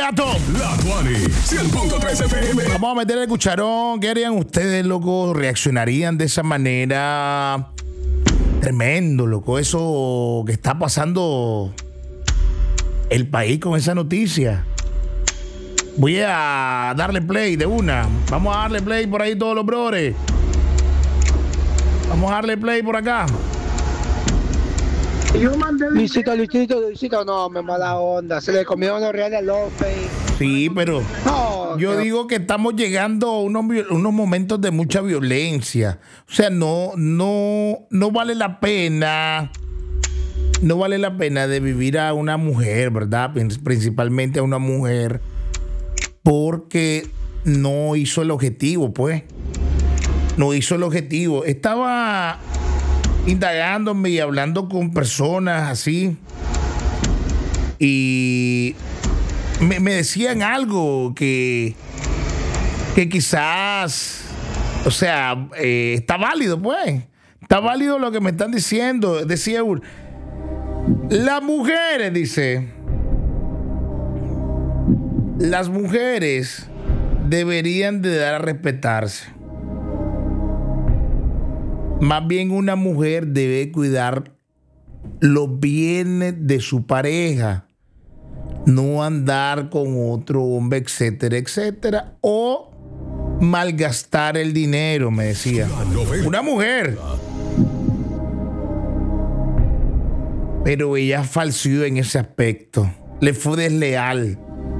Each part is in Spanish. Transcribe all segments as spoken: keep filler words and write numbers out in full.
inmediato. La Tuani, cien punto tres F M. Vamos a meter el cucharón. ¿Qué harían ustedes, loco? ¿Reaccionarían de esa manera? Tremendo, loco. Eso que está pasando el país con esa noticia. Voy a darle play de una. Vamos a darle play por ahí todos los brothers. Vamos a darle play por acá. Luisito, Luisito, Luisito, no, me mala onda. Se le comieron los reales a López. Sí, pero no, yo no. digo que estamos llegando a unos, unos momentos de mucha violencia. O sea, no, no, no vale la pena. No vale la pena de vivir a una mujer, ¿verdad? Principalmente a una mujer. Porque no hizo el objetivo, pues. No hizo el objetivo. Estaba indagándome y hablando con personas así. Y me, me decían algo que, que quizás, o sea, eh, está válido, pues. Está válido lo que me están diciendo. Decía, las mujeres, dice, las mujeres deberían de dar a respetarse. Más bien una mujer debe cuidar los bienes de su pareja, no andar con otro hombre, etcétera, etcétera, o malgastar el dinero, me decía. Una mujer. Pero ella falseó en ese aspecto. Le fue desleal.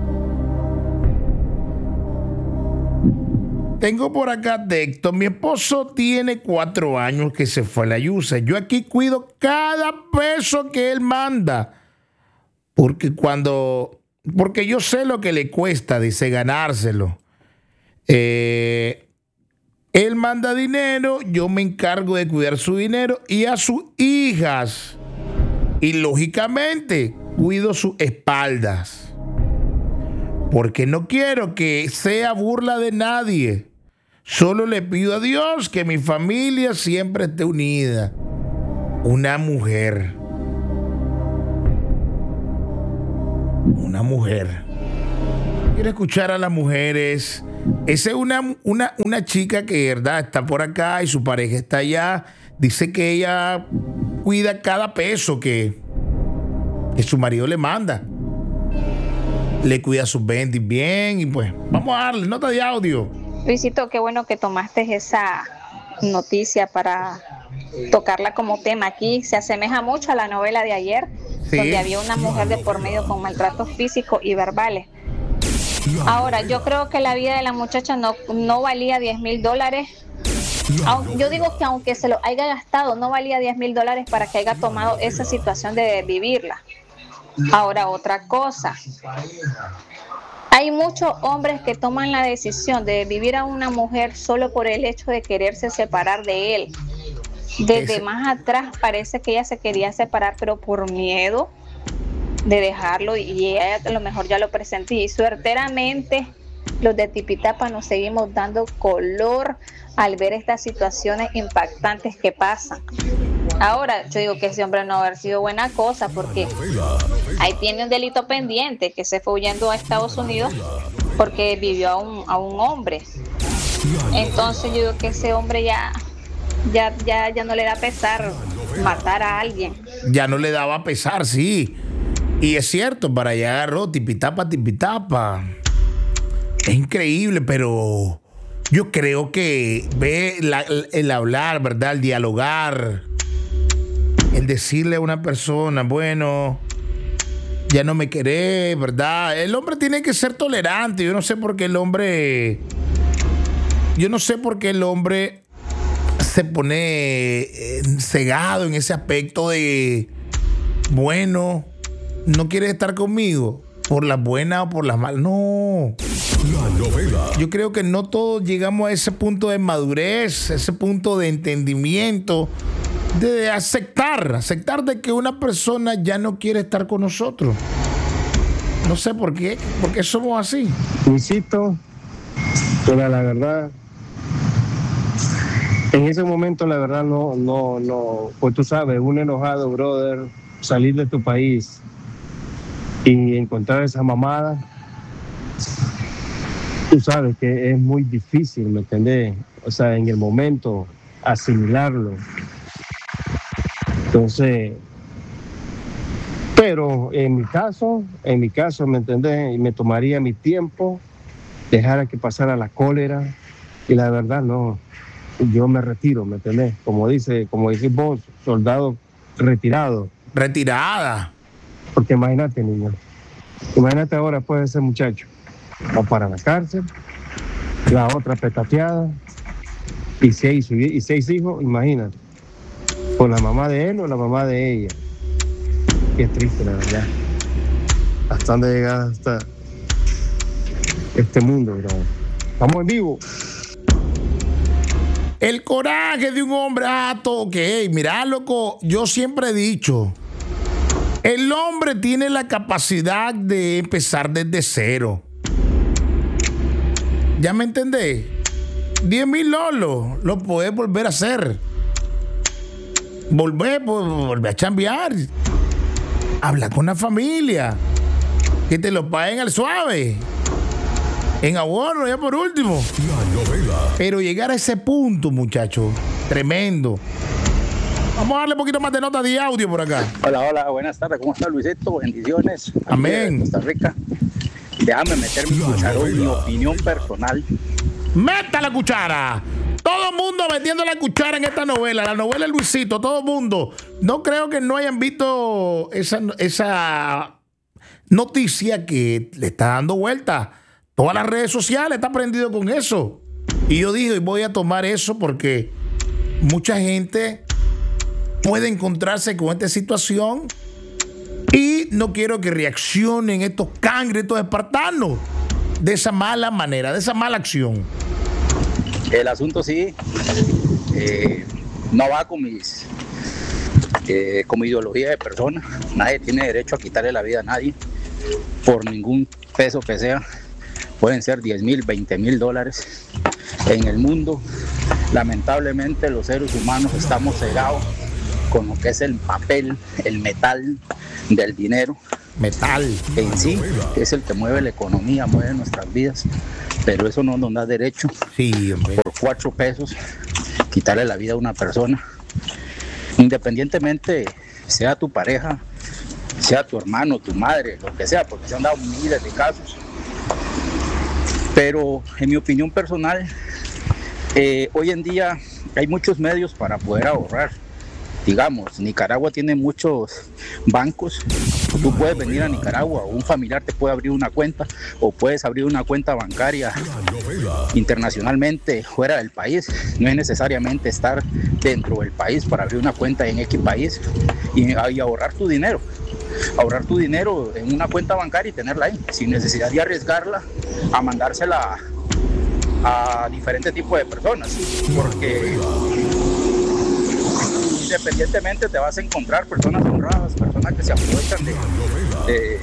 Tengo por acá texto. Mi esposo tiene cuatro años que se fue a la yusa. Yo aquí cuido cada peso que él manda. Porque cuando... Porque yo sé lo que le cuesta, dice, ganárselo. Eh, él manda dinero, yo me encargo de cuidar su dinero y a sus hijas. Y lógicamente cuido sus espaldas. Porque no quiero que sea burla de nadie. Solo le pido a Dios que mi familia siempre esté unida. Una mujer. Una mujer. Quiero escuchar a las mujeres. Esa es una, una, una chica que, verdad, está por acá y su pareja está allá. Dice que ella cuida cada peso que, que su marido le manda. Le cuida sus ventas bien y pues vamos a darle nota de audio. Luisito, qué bueno que tomaste esa noticia para tocarla como tema. Aquí se asemeja mucho a la novela de ayer, sí, donde había una mujer de por medio con maltratos físicos y verbales. Ahora, yo creo que la vida de la muchacha no, no valía diez mil dólares. Yo digo que aunque se lo haya gastado, no valía diez mil dólares para que haya tomado esa situación de vivirla. Ahora, otra cosa. Hay muchos hombres que toman la decisión de vivir a una mujer solo por el hecho de quererse separar de él. Desde más atrás parece que ella se quería separar, pero por miedo de dejarlo, y ella a lo mejor ya lo presentí. Y suerteramente los de Tipitapa nos seguimos dando color al ver estas situaciones impactantes que pasan. Ahora, yo digo que ese hombre no haber sido buena cosa, porque ahí tiene un delito pendiente, que se fue huyendo a Estados Unidos porque vivió a un, a un hombre. Entonces yo digo que ese hombre ya, ya, ya, ya no le da pesar matar a alguien. Ya no le daba pesar, sí. Y es cierto, para allá agarró tipitapa, tipitapa. Es increíble, pero yo creo que ve la, el hablar, ¿verdad? El dialogar. El decirle a una persona, bueno, ya no me querés, ¿verdad? El hombre tiene que ser tolerante. Yo no sé por qué el hombre... Yo no sé por qué el hombre se pone eh, cegado en ese aspecto de, bueno, no quieres estar conmigo por las buenas o por las malas. No. La novela. Yo creo que no todos llegamos a ese punto de madurez, ese punto de entendimiento, de aceptar, aceptar de que una persona ya no quiere estar con nosotros. No sé por qué, por qué somos así. Luisito, pero la verdad, en ese momento la verdad no, no, no, pues tú sabes, un enojado, brother, salir de tu país y encontrar esa mamada, tú sabes que es muy difícil, ¿me entendés? O sea, en el momento asimilarlo. Entonces, pero en mi caso, en mi caso, ¿me entendés? Me tomaría mi tiempo, dejar que pasara la cólera, y la verdad no, yo me retiro, ¿me entendés? Como dice, como decís vos, soldado retirado. Retirada. Porque imagínate, niño, imagínate ahora puede ser muchacho, va para la cárcel, la otra petateada, y seis, y seis hijos, imagínate, con la mamá de él o la mamá de ella. Qué triste, la verdad. Hasta dónde llega hasta este mundo, bro. Estamos en vivo. El coraje de un hombre, ah, todo, ok, mira, loco, yo siempre he dicho, el hombre tiene la capacidad de empezar desde cero. ¿Ya me entendés? diez mil lolos lo puedes volver a hacer. Volver, volver a chambear. Habla con la familia. Que te lo paguen al suave. En abono, ya por último. La novela. Pero llegar a ese punto, muchachos, tremendo. Vamos a darle un poquito más de nota de audio por acá. Hola, hola, buenas tardes. ¿Cómo está Luisito? Bendiciones. Amén. Costa Rica. Déjame meter mi cucharón, mi opinión personal. ¡Meta la cuchara! Todo el mundo metiendo la cuchara en esta novela. La novela de Luisito, todo el mundo. No creo que no hayan visto esa, esa noticia que le está dando vuelta. Todas las redes sociales está prendido con eso. Y yo dije, voy a tomar eso porque mucha gente puede encontrarse con esta situación y no quiero que reaccionen estos cangres, estos espartanos de esa mala manera, de esa mala acción. El asunto sí eh, no va con mis eh, con mi ideología de persona. Nadie tiene derecho a quitarle la vida a nadie por ningún peso que sea. Pueden ser diez mil, veinte mil dólares. En el mundo, lamentablemente, los seres humanos estamos cegados con lo que es el papel, el metal del dinero. Metal. En sí, es el que mueve la economía, mueve nuestras vidas. Pero eso no nos da derecho, sí, hombre, por cuatro pesos, quitarle la vida a una persona. Independientemente, sea tu pareja, sea tu hermano, tu madre, lo que sea, porque se han dado miles de casos. Pero en mi opinión personal, eh, hoy en día hay muchos medios para poder ahorrar. Digamos, Nicaragua tiene muchos bancos. Tú puedes venir a Nicaragua, o un familiar te puede abrir una cuenta, o puedes abrir una cuenta bancaria internacionalmente fuera del país. No es necesariamente estar dentro del país para abrir una cuenta en X país y, y ahorrar tu dinero. Ahorrar tu dinero en una cuenta bancaria y tenerla ahí, sin necesidad de arriesgarla a mandársela a diferentes tipos de personas, porque independientemente te vas a encontrar personas honradas, personas que se aprovechan de, de,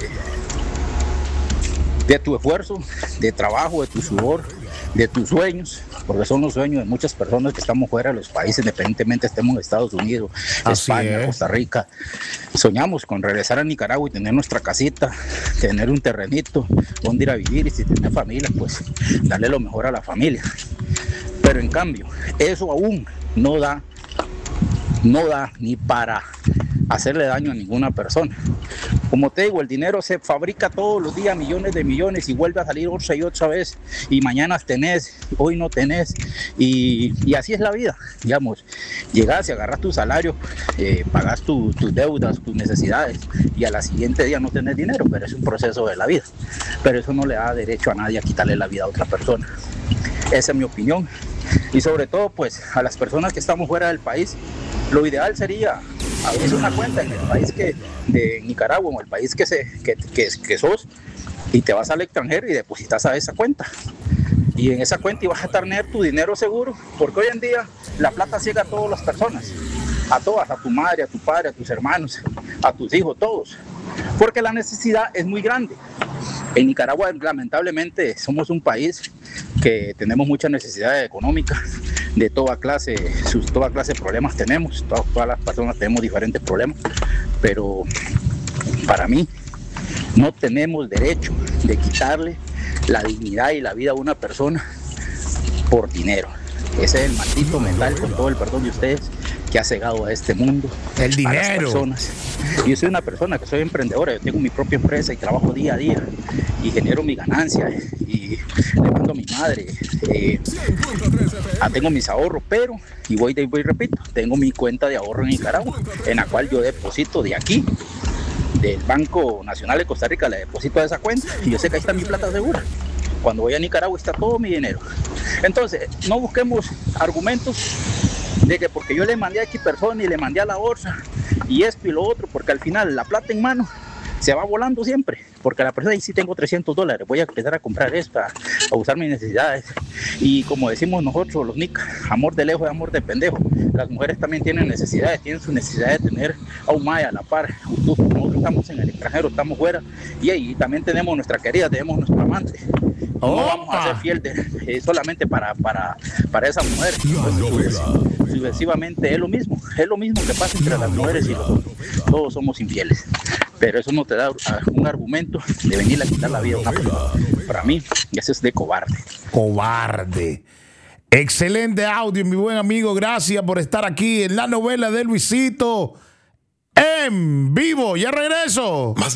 de tu esfuerzo, de trabajo, de tu sudor, de tus sueños, porque son los sueños de muchas personas que estamos fuera de los países, independientemente estemos en Estados Unidos, Así España, es. Costa Rica. Soñamos con regresar a Nicaragua y tener nuestra casita, tener un terrenito donde ir a vivir, y si tener familia, pues darle lo mejor a la familia. Pero en cambio, eso aún no da no da ni para hacerle daño a ninguna persona. Como te digo, el dinero se fabrica todos los días, millones de millones, y vuelve a salir otra y otra vez, y mañana tenés, hoy no tenés, y, y así es la vida. Digamos, llegás y agarras tu salario, eh, pagás tu, tus deudas, tus necesidades, y a la siguiente día no tenés dinero, pero es un proceso de la vida. Pero eso no le da derecho a nadie a quitarle la vida a otra persona. Esa es mi opinión. Y sobre todo, pues, a las personas que estamos fuera del país, lo ideal sería abrir una cuenta en el país que, de Nicaragua, o el país que, se, que, que, que sos, y te vas al extranjero y depositas a esa cuenta. Y en esa cuenta vas a tener tu dinero seguro, porque hoy en día la plata ciega a todas las personas, a todas, a tu madre, a tu padre, a tus hermanos, a tus hijos, todos, porque la necesidad es muy grande. En Nicaragua, lamentablemente, somos un país que tenemos muchas necesidades económicas, de toda clase, sus, toda clase de problemas tenemos, todas, todas las personas tenemos diferentes problemas, pero para mí no tenemos derecho de quitarle la dignidad y la vida de una persona por dinero. Ese es el maldito mental, con todo el perdón de ustedes, que ha cegado a este mundo. El dinero. A las personas. Yo soy una persona que soy emprendedora, yo tengo mi propia empresa y trabajo día a día y genero mi ganancia y le mando a mi madre. Eh, ah, tengo mis ahorros, pero, y voy, voy y repito, tengo mi cuenta de ahorro en Nicaragua, en la cual yo deposito de aquí, del Banco Nacional de Costa Rica, le deposito a esa cuenta y yo sé que ahí está mi plata segura. Cuando voy a Nicaragua está todo mi dinero. Entonces, no busquemos argumentos de que porque yo le mandé a X persona y le mandé a la bolsa y esto y lo otro, porque al final la plata en mano se va volando siempre, porque la persona, ahí sí tengo trescientos dólares, voy a empezar a comprar esto, a, a usar mis necesidades. Y como decimos nosotros los nicas, amor de lejos es amor de pendejo. Las mujeres también tienen necesidades, tienen su necesidad de tener a un maya a la par. Nosotros estamos en el extranjero, estamos fuera, y ahí también tenemos nuestra querida, tenemos nuestro amante. No vamos a ser fiel de, eh, solamente para, para, para esa mujer. Sucesivamente es lo mismo, es lo mismo que pasa entre las mujeres y los hombres. Todos somos infieles. Pero eso no te da un argumento de venir a quitar la vida a una persona. Para mí, eso es de cobarde. Cobarde. Excelente audio, mi buen amigo. Gracias por estar aquí en la novela de Luisito en vivo. Ya regreso.